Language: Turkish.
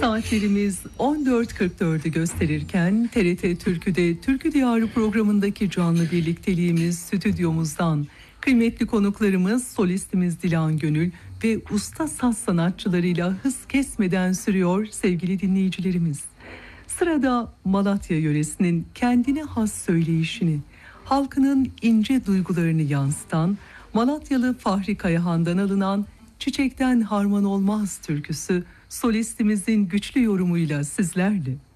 Saatlerimiz 14.44'ü gösterirken TRT Türkü'de Türkü Diyarı programındaki canlı birlikteliğimiz stüdyomuzdan kıymetli konuklarımız solistimiz Dilan Gönül ve usta saz sanatçılarıyla hız kesmeden sürüyor sevgili dinleyicilerimiz. Sırada Malatya yöresinin kendine has söyleyişini, halkının ince duygularını yansıtan Malatyalı Fahri Kayahan'dan alınan Çiçekten Harman Olmaz türküsü solistimizin güçlü yorumuyla sizlerle.